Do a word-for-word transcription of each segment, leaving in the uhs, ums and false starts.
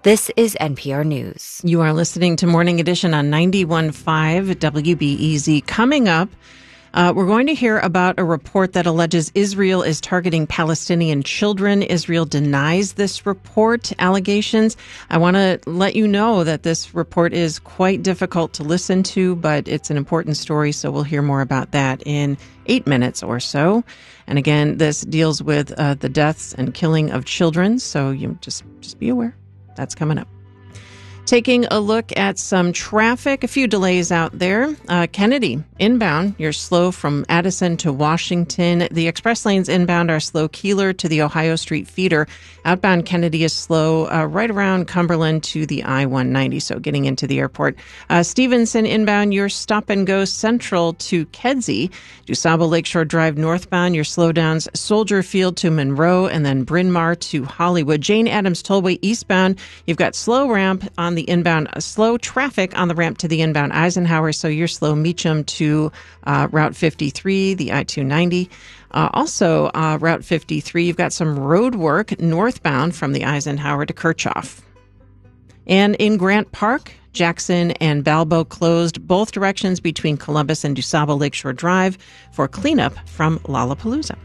This is N P R News. You are listening to Morning Edition on ninety-one point five W B E Z. Coming up, uh, we're going to hear about a report that alleges Israel is targeting Palestinian children. Israel denies this report allegations. I want to let you know that this report is quite difficult to listen to, but it's an important story, so we'll hear more about that in eight minutes or so. And again, this deals with uh, the deaths and killing of children, so you just, just be aware. That's coming up. Taking a look at some traffic, a few delays out there. Uh, Kennedy, inbound, you're slow from Addison to Washington. The express lanes inbound are slow Keeler to the Ohio Street feeder. Outbound Kennedy is slow uh, right around Cumberland to the I one ninety, so getting into the airport. Uh, Stevenson, inbound, you're stop and go central to Kedzie. DuSable Lakeshore Drive northbound, your slowdowns Soldier Field to Monroe, and then Bryn Mawr to Hollywood. Jane Addams Tollway eastbound, you've got slow ramp on the inbound, uh, slow traffic on the ramp to the inbound Eisenhower, so you're slow Meacham to uh, Route fifty-three, the I two ninety. Uh, also, uh, Route fifty-three, you've got some road work northbound from the Eisenhower to Kirchhoff. And in Grant Park, Jackson and Balbo closed both directions between Columbus and DuSable Lakeshore Drive for cleanup from Lollapalooza.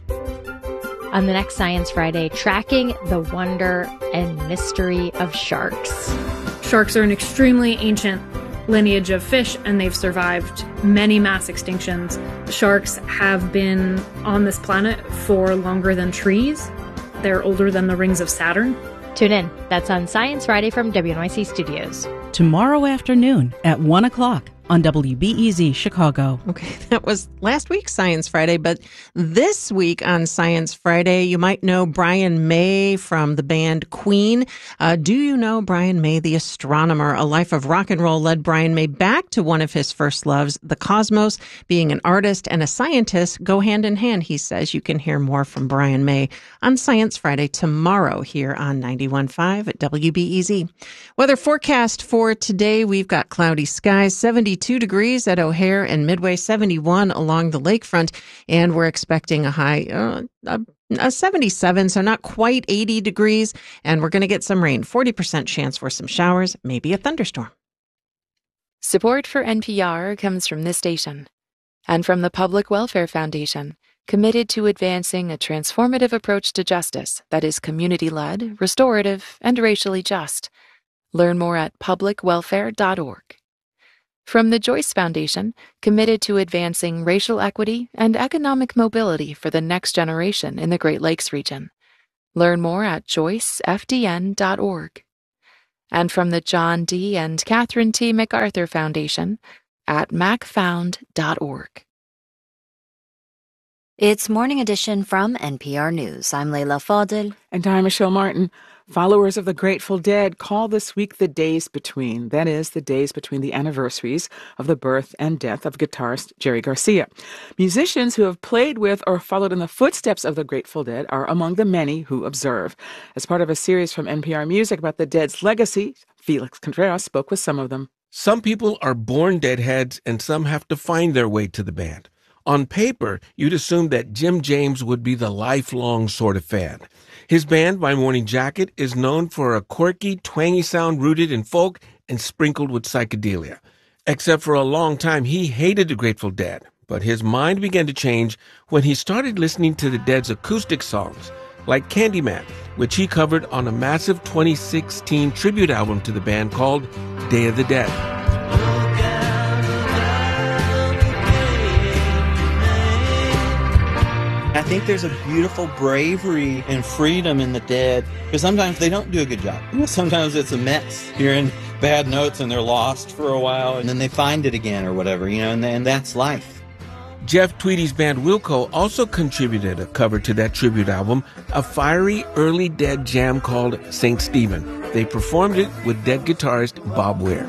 On the next Science Friday, tracking the wonder and mystery of sharks. Sharks are an extremely ancient lineage of fish, and they've survived many mass extinctions. Sharks have been on this planet for longer than trees. They're older than the rings of Saturn. Tune in. That's on Science Friday from W N Y C Studios. Tomorrow afternoon at one o'clock on W B E Z Chicago. Okay, that was last week's Science Friday, but this week on Science Friday, you might know Brian May from the band Queen. Uh, do you know Brian May, the astronomer? A life of rock and roll led Brian May back to one of his first loves, the cosmos. Being an artist and a scientist go hand in hand, he says. You can hear more from Brian May on Science Friday tomorrow here on ninety-one point five at W B E Z. Weather forecast for today, we've got cloudy skies, seventy-two degrees at O'Hare and Midway, seventy-one along the lakefront, and we're expecting a high uh, a, a seventy-seven, so not quite eighty degrees, and we're going to get some rain, forty percent chance for some showers, maybe a thunderstorm. Support for N P R comes from this station and from the Public Welfare Foundation, committed to advancing a transformative approach to justice that is community-led, restorative, and racially just. Learn more at public welfare dot org. From the Joyce Foundation, committed to advancing racial equity and economic mobility for the next generation in the Great Lakes region. Learn more at joyce f d n dot org. And from the John D. and Catherine T. MacArthur Foundation at mac found dot org. It's Morning Edition from N P R News. I'm Leila Fadel. And I'm Michelle Martin. Followers of the Grateful Dead call this week the days between. That is, the days between the anniversaries of the birth and death of guitarist Jerry Garcia. Musicians who have played with or followed in the footsteps of the Grateful Dead are among the many who observe. As part of a series from N P R Music about the Dead's legacy, Felix Contreras spoke with some of them. Some people are born Deadheads, and some have to find their way to the band. On paper, you'd assume that Jim James would be the lifelong sort of fan. His band, My Morning Jacket, is known for a quirky, twangy sound rooted in folk and sprinkled with psychedelia. Except for a long time, he hated the Grateful Dead, but his mind began to change when he started listening to the Dead's acoustic songs, like Candyman, which he covered on a massive twenty sixteen tribute album to the band called Day of the Dead. I think there's a beautiful bravery and freedom in the Dead, because sometimes they don't do a good job. You know, sometimes it's a mess. You're in bad notes and they're lost for a while, and then they find it again or whatever, you know, and, and that's life. Jeff Tweedy's band Wilco also contributed a cover to that tribute album, a fiery early Dead jam called Saint Stephen. They performed it with Dead guitarist Bob Weir.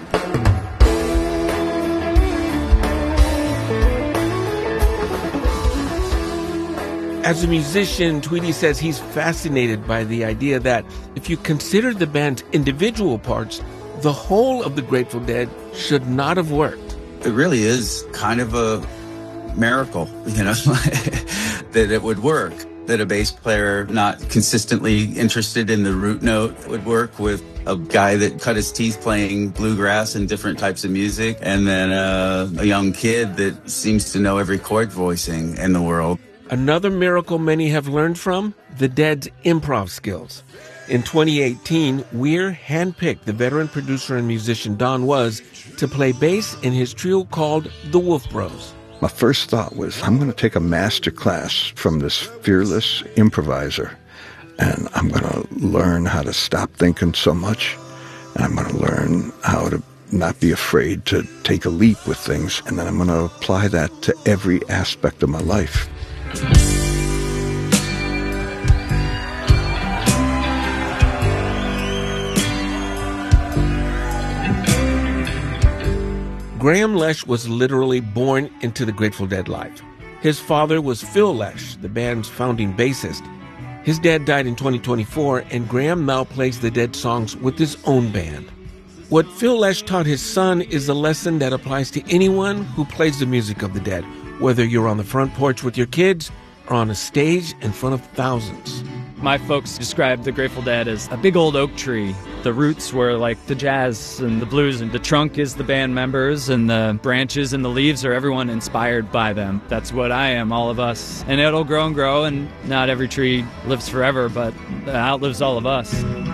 As a musician, Tweedy says he's fascinated by the idea that if you consider the band's individual parts, the whole of the Grateful Dead should not have worked. It really is kind of a miracle, you know, that it would work. that a bass player not consistently interested in the root note would work with a guy that cut his teeth playing bluegrass and different types of music, and then uh, a young kid that seems to know every chord voicing in the world. Another miracle many have learned from, the Dead's improv skills. In twenty eighteen, Weir handpicked the veteran producer and musician Don Was to play bass in his trio called the Wolf Bros. My first thought was, I'm going to take a master class from this fearless improviser, and I'm going to learn how to stop thinking so much, and I'm going to learn how to not be afraid to take a leap with things, and then I'm going to apply that to every aspect of my life. Graham Lesh was literally born into the Grateful Dead life. His father was Phil Lesh, the band's founding bassist. His dad died in twenty twenty-four, and Graham now plays the Dead songs with his own band. What Phil Lesh taught his son is a lesson that applies to anyone who plays the music of the Dead, whether you're on the front porch with your kids or on a stage in front of thousands. My folks described the Grateful Dead as a big old oak tree. The roots were like the jazz and the blues, and the trunk is the band members, and the branches and the leaves are everyone inspired by them. That's what I am, all of us. And it'll grow and grow, and not every tree lives forever, but it outlives all of us.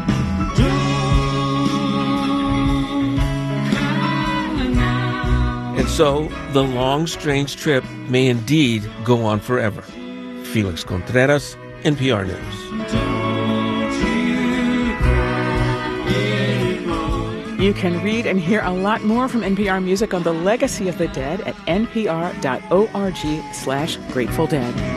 And so, the long, strange trip may indeed go on forever. Felix Contreras, N P R News. You can read and hear a lot more from N P R Music on the legacy of the Dead at npr.org slash Grateful Dead.